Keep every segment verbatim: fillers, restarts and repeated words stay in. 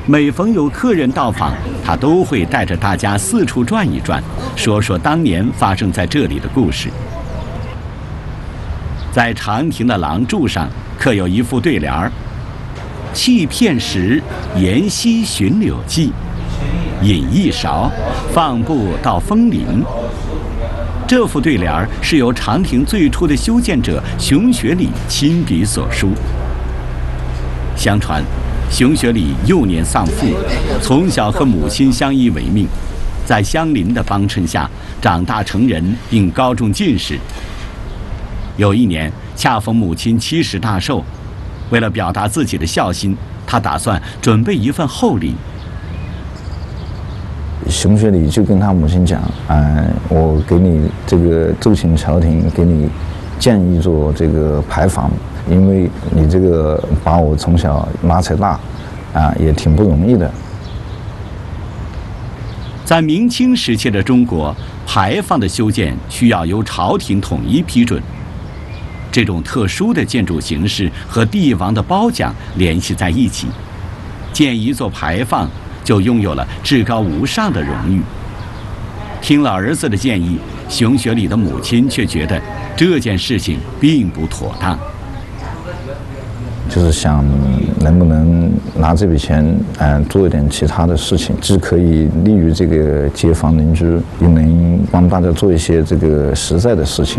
每逢有客人到访，他都会带着大家四处转一转，说说当年发生在这里的故事。在长亭的廊柱上刻有一副对联儿：“弃片时，沿溪寻柳迹；饮一勺，放步到枫林。”这副对联儿是由长亭最初的修建者熊学礼亲笔所书。相传，熊学礼幼年丧父，从小和母亲相依为命，在乡邻的帮衬下长大成人，并高中进士。有一年，恰逢母亲七十大寿，为了表达自己的孝心，他打算准备一份厚礼。 熊学礼就跟他母亲讲：“嗯、呃，我给你这个奏请朝廷，给你建一座这个牌坊，因为你这个把我从小拉扯大，啊，也挺不容易的。” 在明清时期的中国，牌坊的修建需要由朝廷统一批准。这种特殊的建筑形式和帝王的褒奖联系在一起，建一座牌坊就拥有了至高无上的荣誉。听了儿子的建议，熊学礼的母亲却觉得这件事情并不妥当， 就是想能不能拿这笔钱，嗯、呃，做一点其他的事情，既可以利于这个街坊邻居，也能帮大家做一些这个实在的事情。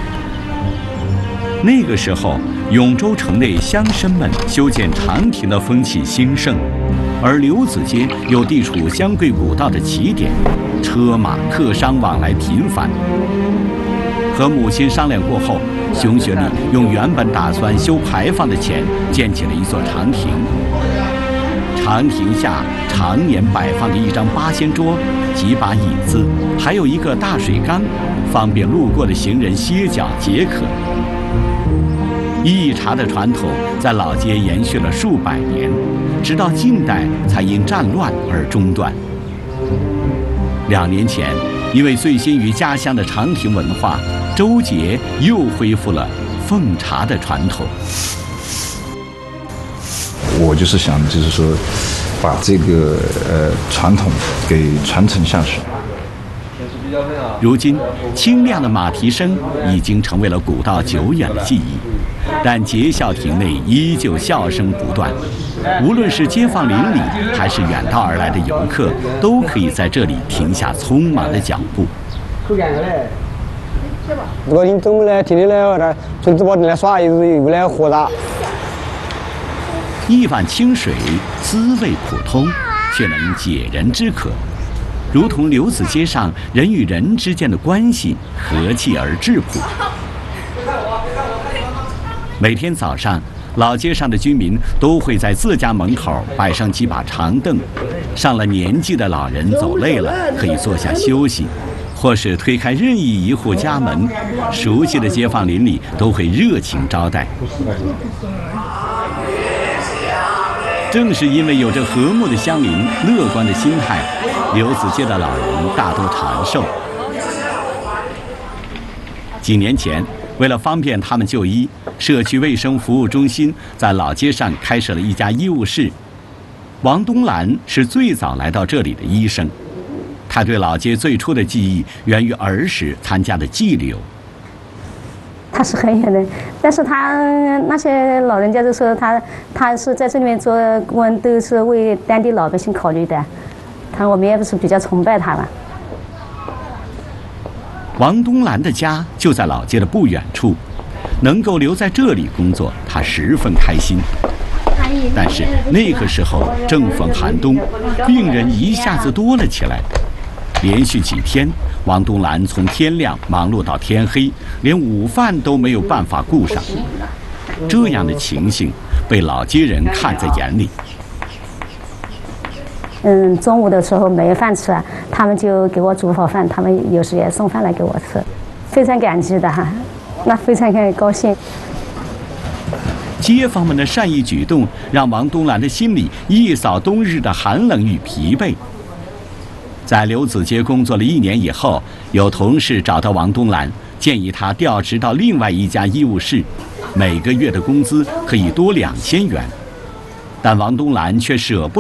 那个时候，永州城内乡绅们修建长亭的风气兴盛，而刘子街又地处湘桂古道的起点，车马客商往来频繁。和母亲商量过后，熊学礼用原本打算修牌坊的钱建起了一座长亭。长亭下常年摆放着一张八仙桌、几把椅子，还有一个大水缸，方便路过的行人歇脚解渴。驿茶的传统在老街延续了数百年，直到近代才因战乱而中断。两年前，因为醉心于家乡的长亭文化，周杰又恢复了奉茶的传统。 我就是想，就是说，把这个呃传统给传承下去。 如今，清亮的马蹄声已经成为了古道久远的记忆，但节孝亭内依旧笑声不断。无论是街坊邻里，还是远道而来的游客，都可以在这里停下匆忙的脚步。 如果你中午来天天来这村子包里来耍一日游来喝茶。 一碗清水，滋味普通，却能解人之渴。如同刘子街上人与人之间的关系和气而质朴。每天早上，老街上的居民都会在自家门口摆上几把长凳，上了年纪的老人走累了可以坐下休息，或是推开任意一户家门，熟悉的街坊邻里都会热情招待。正是因为有着和睦的乡邻、乐观的心态，刘子街的老人大都长寿。几年前，为了方便他们就医，社区卫生服务中心在老街上开设了一家医务室。王东兰是最早来到这里的医生，他对老街最初的记忆源于儿时参加的祭柳。 他是很远的，但是他那些老人家就说他他是在这里面做顾问，都是为当地老百姓考虑的。他我们也不是比较崇拜他吧。 王东兰的家就在老街的不远处，能够留在这里工作，他十分开心。但是那个时候正逢寒冬，病人一下子多了起来。连续几天，王东兰从天亮忙碌到天黑，连午饭都没有办法顾上。这样的情形被老街人看在眼里。 嗯，中午的时候没饭吃啊，他们就给我煮好饭，他们有时也送饭来给我吃，非常感激的哈，那非常高兴。 街坊们的善意举动让王东兰的心里一扫冬日的寒冷与疲惫。在刘子街工作了一年以后，有同事找到王东兰，建议他调职到另外一家医务室，每个月的工资可以多两千元，但王东兰却舍不